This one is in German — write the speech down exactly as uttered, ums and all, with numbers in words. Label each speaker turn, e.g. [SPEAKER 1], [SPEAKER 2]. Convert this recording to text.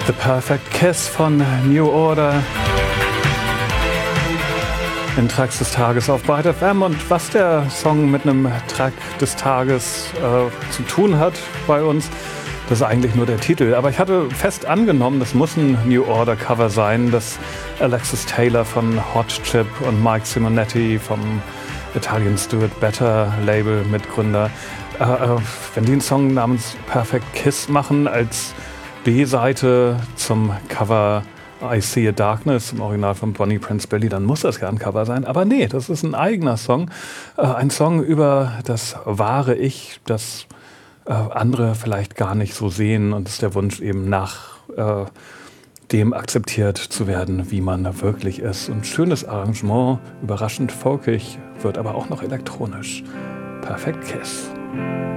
[SPEAKER 1] The Perfect Kiss von New Order. In Tracks des Tages auf Byte F M. Und was der Song mit einem Track des Tages äh, zu tun hat bei uns, das ist eigentlich nur der Titel. Aber ich hatte fest angenommen, das muss ein New Order Cover sein, das Alexis Taylor von Hot Chip und Mike Simonetti vom Italians Do It Better Label Mitgründer, äh, äh, wenn die einen Song namens Perfect Kiss machen als B-Seite zum Cover I See a Darkness, im Original von Bonnie Prince Billy, dann muss das ja ein Cover sein. Aber nee, das ist ein eigener Song. Äh, ein Song über das wahre Ich, das äh, andere vielleicht gar nicht so sehen. Und das ist der Wunsch, eben nach äh, dem akzeptiert zu werden, wie man wirklich ist. Und schönes Arrangement, überraschend folkig, wird aber auch noch elektronisch. Perfect Kiss.